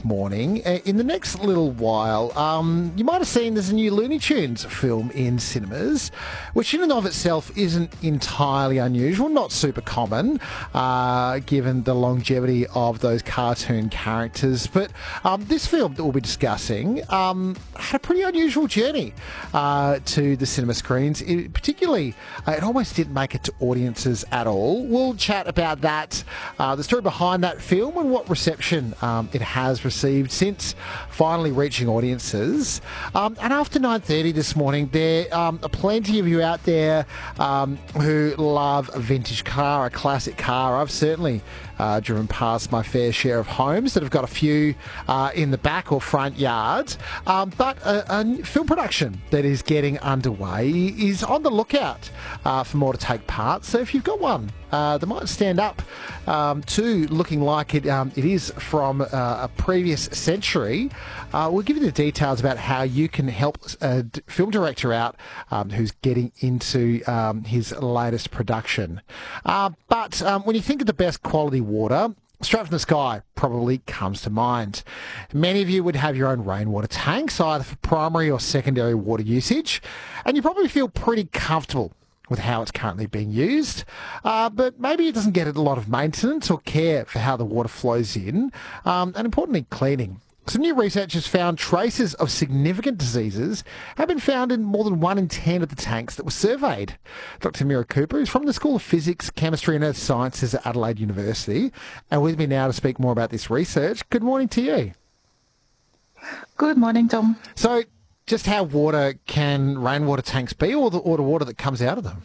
this morning. In the next little while, you might have seen there's a new Looney Tunes film in cinemas, which in and of itself isn't entirely unusual, not super common, given the longevity of those cartoon characters. But this film that we'll be discussing had a pretty unusual journey to the cinema screens. Particularly, it almost didn't make it to audiences at all. We'll chat about that, the story behind that film and what reception it has received since finally reaching audiences. And after 9:30 this morning, there are plenty of you out there who love a vintage car, a classic car. I've certainly driven past my fair share of homes that have got a few in the back or front yards. But a film production that is getting underway is on the lookout for more to take part. So if you've got one that might stand up to looking like it is from a previous century, we'll give you the details about how you can help a film director out who's getting into his latest production. But when you think of the best quality water, straight from the sky probably comes to mind. Many of you would have your own rainwater tanks, either for primary or secondary water usage, and you probably feel pretty comfortable with how it's currently being used, but maybe it doesn't get a lot of maintenance or care for how the water flows in, and importantly, cleaning. Some new research has found traces of significant diseases have been found in more than 1 in 10 of the tanks that were surveyed. Dr. Mira Cooper is from the School of Physics, Chemistry and Earth Sciences at Adelaide University, and with me now to speak more about this research. Good morning to you. Good morning, Tom. So, just how water can rainwater tanks be, or the water that comes out of them?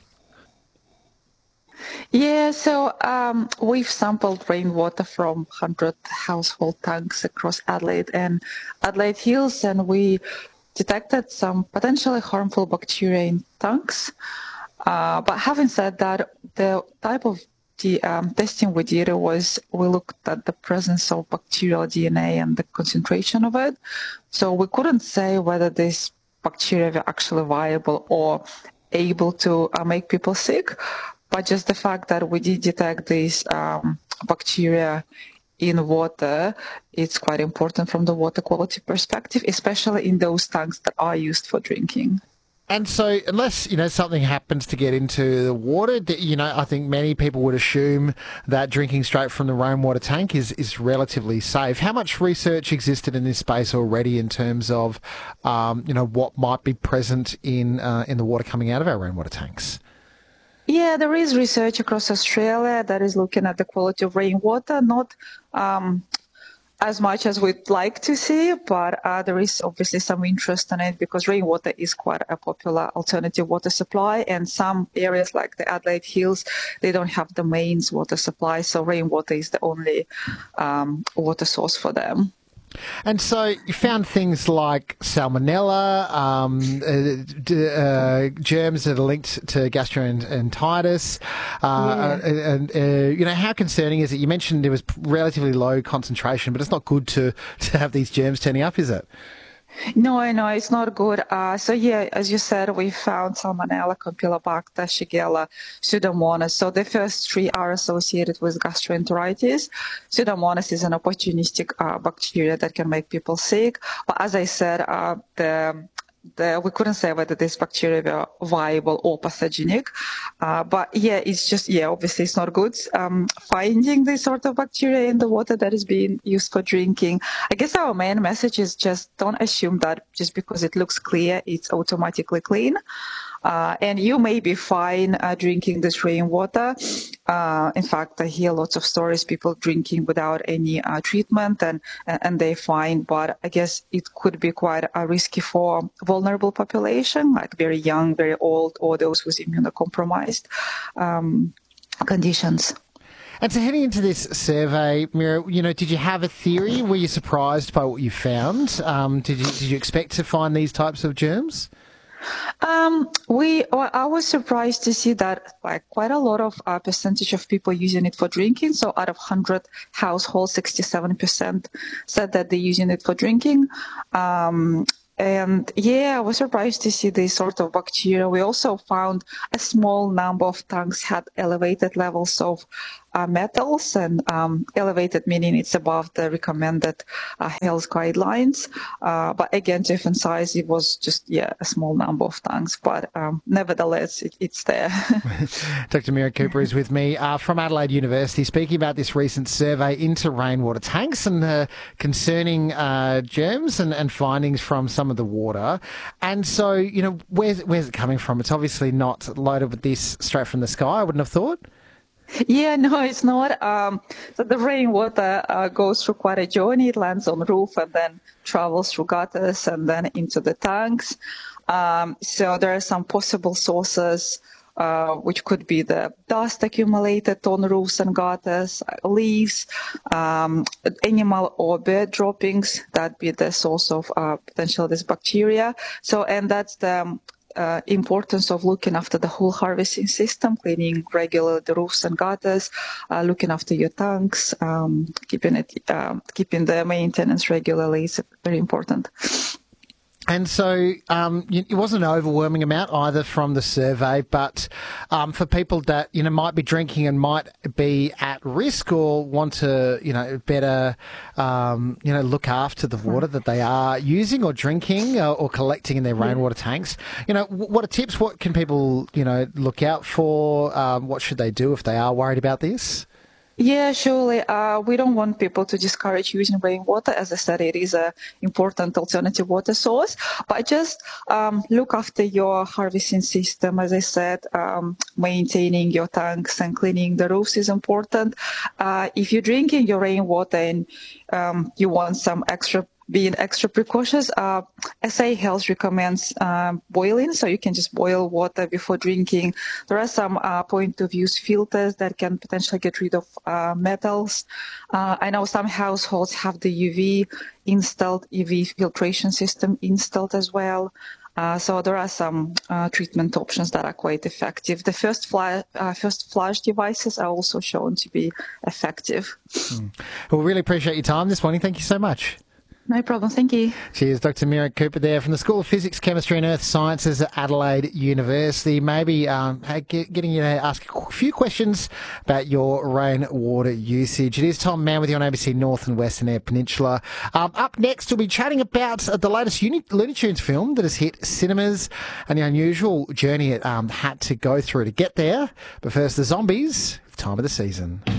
Yeah, so we've sampled rainwater from 100 household tanks across Adelaide and Adelaide Hills, and we detected some potentially harmful bacteria in tanks. But having said that, the type of testing we did was we looked at the presence of bacterial DNA and the concentration of it. So we couldn't say whether these bacteria were actually viable or able to make people sick. But just the fact that we did detect these bacteria in water, it's quite important from the water quality perspective, especially in those tanks that are used for drinking. And so unless, something happens to get into the water, I think many people would assume that drinking straight from the rainwater tank is relatively safe. How much research existed in this space already in terms of, what might be present in the water coming out of our rainwater tanks? Yeah, there is research across Australia that is looking at the quality of rainwater, not as much as we'd like to see, but there is obviously some interest in it because rainwater is quite a popular alternative water supply, and some areas like the Adelaide Hills, they don't have the mains water supply, so rainwater is the only water source for them. And so you found things like salmonella, germs that are linked to gastroenteritis, and how concerning is it? You mentioned there was relatively low concentration, but it's not good to have these germs turning up, is it? No, it's not good. So yeah, as you said, we found Salmonella, Campylobacter, Shigella, Pseudomonas. So the first three are associated with gastroenteritis. Pseudomonas is an opportunistic bacteria that can make people sick. But as I said, we couldn't say whether these bacteria were viable or pathogenic. But yeah, obviously it's not good. Finding this sort of bacteria in the water that is being used for drinking. I guess our main message is just don't assume that just because it looks clear, it's automatically clean. And you may be fine drinking this rainwater. In fact, I hear lots of stories, people drinking without any treatment and they're fine. But I guess it could be quite risky for vulnerable population, like very young, very old, or those with immunocompromised conditions. And so heading into this survey, Mira, did you have a theory? Were you surprised by what you found? Did you expect to find these types of germs? I was surprised to see that quite a lot of percentage of people using it for drinking. So out of 100 households, 67% said that they're using it for drinking. And yeah, I was surprised to see this sort of bacteria. We also found a small number of tanks had elevated levels of metals and elevated meaning it's above the recommended health guidelines. But again, to emphasize, it was just a small number of tanks, but nevertheless, it's there. Dr. Mira Cooper is with me from Adelaide University, speaking about this recent survey into rainwater tanks and concerning germs and findings from some of the water. And so, you know, where's it coming from? It's obviously not loaded with this straight from the sky, I wouldn't have thought. Yeah, no, it's not. So the rainwater goes through quite a journey. It lands on the roof and then travels through gutters and then into the tanks. So there are some possible sources, which could be the dust accumulated on roofs and gutters, leaves, animal or bird droppings. That'd be the source of potential this bacteria. So, and that's the importance of looking after the whole harvesting system, cleaning regularly the roofs and gutters, looking after your tanks, keeping the maintenance regularly is very important. And so it wasn't an overwhelming amount either from the survey, but for people that, you know, might be drinking and might be at risk or want to, you know, better, look after the water that they are using or drinking or collecting in their rainwater tanks, you know, what are tips? What can people, you know, look out for? What should they do if they are worried about this? Yeah, surely. We don't want people to discourage using rainwater. As I said, it is an important alternative water source. But just look after your harvesting system. As I said, maintaining your tanks and cleaning the roofs is important. If you're drinking your rainwater and you want some being extra precautious, SA Health recommends boiling, so you can just boil water before drinking. There are some point-of-use filters that can potentially get rid of metals. I know some households have the UV filtration system installed as well. So there are some treatment options that are quite effective. The first flush devices are also shown to be effective. Well, really appreciate your time this morning. Thank you so much. No problem. Thank you. Cheers. Dr. Mira Cooper there from the School of Physics, Chemistry and Earth Sciences at Adelaide University. Maybe getting you to ask a few questions about your rainwater usage. It is Tom Mann with you on ABC North and Western Eyre Peninsula. Up next, we'll be chatting about the latest Looney Tunes film that has hit cinemas and the unusual journey it had to go through to get there. But first, the Zombies, time of the season.